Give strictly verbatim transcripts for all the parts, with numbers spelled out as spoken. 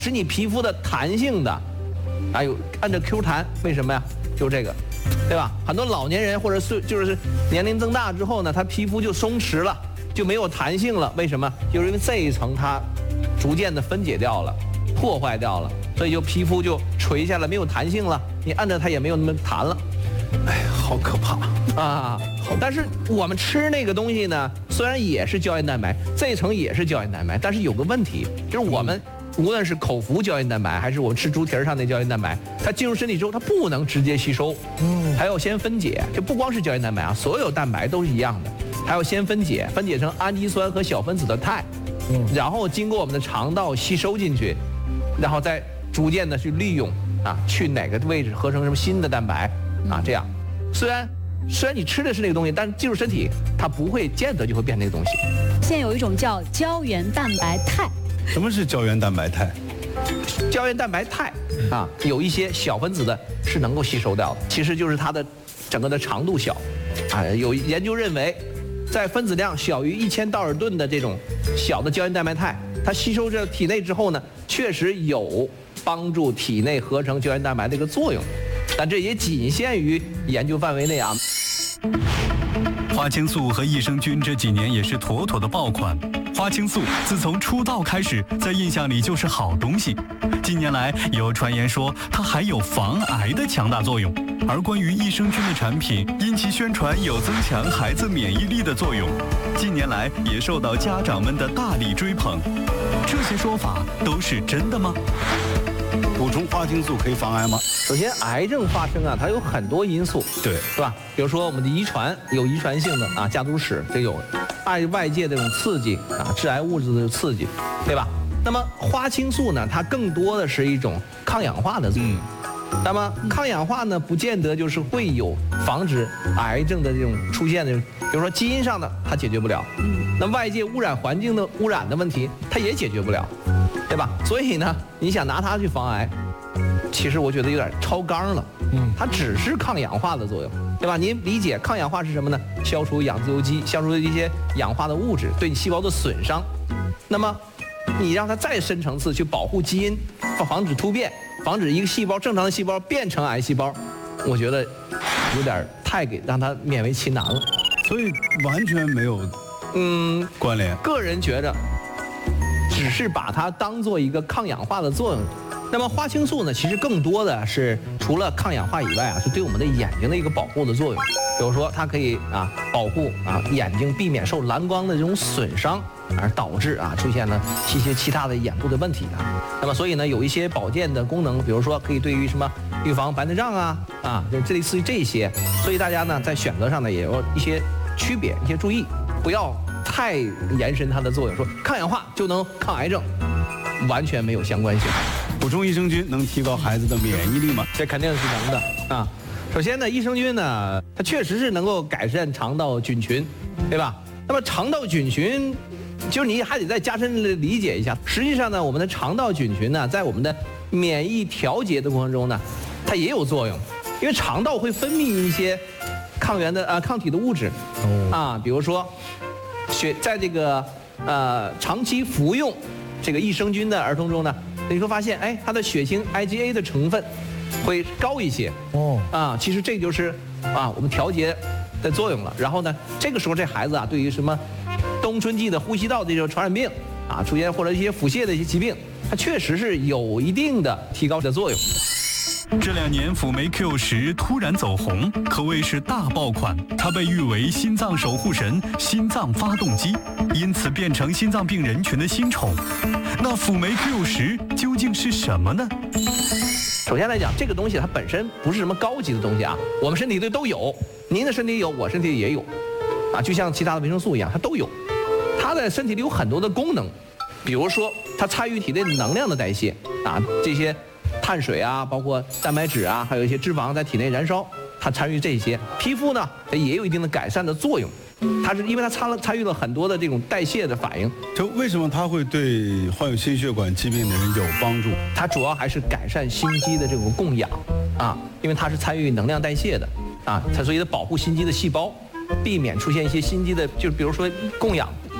使你皮肤的弹性的，还有按照 Q 弹，为什么呀？就这个，对吧？很多老年人或者岁就是年龄增大之后呢，他皮肤就松弛了，就没有弹性了。为什么？就是因为这一层它逐渐的分解掉了，破坏掉了，所以就皮肤就垂下来，没有弹性了。你按着它也没有那么弹了。 哎，好可怕啊！但是我们吃那个东西呢，虽然也是胶原蛋白，这一层也是胶原蛋白，但是有个问题，就是我们无论是口服胶原蛋白，还是我们吃猪蹄儿上的胶原蛋白，它进入身体之后，它不能直接吸收，嗯，还要先分解。就不光是胶原蛋白啊，所有蛋白都是一样的，还要先分解，分解成氨基酸和小分子的肽，嗯，然后经过我们的肠道吸收进去，然后再逐渐的去利用啊，去哪个位置合成什么新的蛋白啊，这样。虽然虽然你吃的是那个东西，但是进入身体，它不会见得就会变那个东西。 现在有一种叫胶原蛋白肽。 什么是胶原蛋白肽？ 胶原蛋白肽啊，有一些小分子的是能够吸收掉的，其实就是它的整个的长度小。啊，有研究认为，在分子量小于一千道尔顿的这种小的胶原蛋白肽，它吸收这体内之后呢，确实有帮助体内合成胶原蛋白的一个作用。但这也仅限于研究范围内啊。 花青素和益生菌这几年也是妥妥的爆款。花青素自从出道开始，在印象里就是好东西。近年来有传言说它还有防癌的强大作用，而关于益生菌的产品，因其宣传有增强孩子免疫力的作用，近年来也受到家长们的大力追捧。这些说法都是真的吗？ 补充花青素可以防癌吗？ 首先，癌症发生啊，它有很多因素， 对， 是吧？比如说我们的遗传，有遗传性的啊，家族史这有，爱外界的这种刺激啊，致癌物质的刺激，对吧？那么花青素呢，它更多的是一种抗氧化的作用。嗯、那么抗氧化呢，不见得就是会有防止癌症的这种出现的，比如说基因上的它解决不了，嗯，那外界污染环境的污染的问题，它也解决不了。对吧？所以呢，你想拿它去防癌，其实我觉得有点超纲了。嗯，它只是抗氧化的作用，对吧？您理解抗氧化是什么呢？消除氧自由基，消除一些氧化的物质对你细胞的损伤。那么，你让它再深层次去保护基因，防止突变，防止一个细胞正常的细胞变成癌细胞，我觉得有点太给让它勉为其难了。 所以完全没有嗯关联。 个人觉着。只是把它当做一个抗氧化的作用。那么花青素呢，其实更多的是除了抗氧化以外啊，是对我们的眼睛的一个保护的作用。比如说，它可以啊保护啊眼睛，避免受蓝光的这种损伤，而导致啊出现了一些其他的眼部的问题啊。那么所以呢，有一些保健的功能，比如说可以对于什么预防白内障啊啊，这类似于这些。所以大家呢在选择上呢也有一些区别，一些注意，不要太延伸它的作用，说抗氧化就能抗癌症，完全没有相关性。 补充益生菌能提高孩子的免疫力吗？ 这肯定是能的啊。首先呢，益生菌呢，它确实是能够改善肠道菌群，对吧？那么肠道菌群，就是你还得再加深理解一下。实际上呢，我们的肠道菌群呢，在我们的免疫调节的过程中呢，它也有作用，因为肠道会分泌一些抗原的啊抗体的物质，啊，比如说血在这个呃长期服用这个益生菌的儿童中呢，你会发现，哎，它的血清 I G A 的成分会高一些。哦，啊，其实这就是啊我们调节的作用了。然后呢，这个时候这孩子啊，对于什么冬春季的呼吸道的这种传染病啊，出现或者一些腹泻的一些疾病，它确实是有一定的提高的作用。 这两年辅酶 Q 十突然走红，可谓是大爆款。它被誉为心脏守护神、心脏发动机，因此变成心脏病人群的新宠。那辅酶 Q 十究竟是什么呢？ 首先来讲，这个东西它本身不是什么高级的东西啊，我们身体里都有，您的身体有，我身体里也有，啊，就像其他的维生素一样，它都有。它在身体里有很多的功能，比如说它参与体内能量的代谢啊，这些碳水啊，包括蛋白质啊，还有一些脂肪在体内燃烧，它参与这些。皮肤呢也有一定的改善的作用，它是因为它参了参与了很多的这种代谢的反应。 就为什么它会对患有心血管疾病的人有帮助？ 它主要还是改善心肌的这种供氧啊，因为它是参与能量代谢的啊，它所以它保护心肌的细胞，避免出现一些心肌的，就是比如说供氧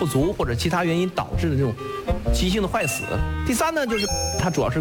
不足或者其他原因导致的这种急性的坏死。第三呢，就是它主要是